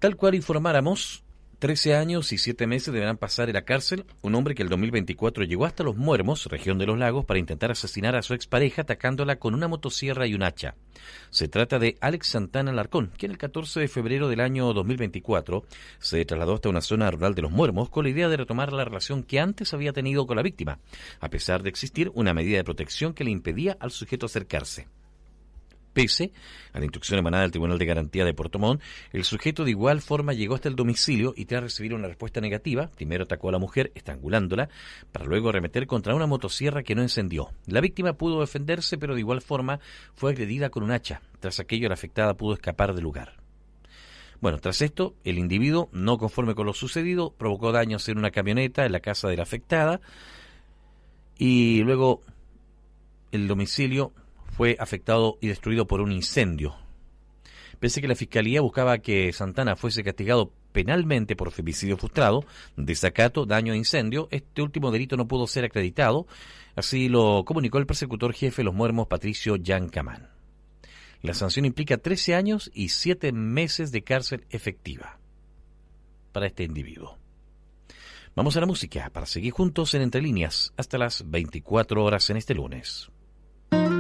Tal cual informáramos, 13 años y 7 meses deberán pasar en la cárcel un hombre que el 2024 llegó hasta Los Muermos, región de Los Lagos, para intentar asesinar a su expareja atacándola con una motosierra y un hacha. Se trata de Alex Santana Alarcón, quien el 14 de febrero del año 2024 se trasladó hasta una zona rural de Los Muermos con la idea de retomar la relación que antes había tenido con la víctima, a pesar de existir una medida de protección que le impedía al sujeto acercarse. Pese a la instrucción emanada del Tribunal de Garantía de Puerto Montt, el sujeto de igual forma llegó hasta el domicilio y tras recibir una respuesta negativa, primero atacó a la mujer estrangulándola, para luego arremeter contra una motosierra que no encendió. La víctima pudo defenderse, pero de igual forma fue agredida con un hacha. Tras aquello, la afectada pudo escapar del lugar. Bueno, tras esto, el individuo, no conforme con lo sucedido, provocó daños en una camioneta en la casa de la afectada y luego el domicilio fue afectado y destruido por un incendio. Pese que la Fiscalía buscaba que Santana fuese castigado penalmente por femicidio frustrado, desacato, daño e incendio, este último delito no pudo ser acreditado, así lo comunicó el persecutor jefe de Los Muermos, Patricio Yancamán. La sanción implica 13 años y 7 meses de cárcel efectiva para este individuo. Vamos a la música para seguir juntos en Entre Líneas hasta las 24 horas en este lunes.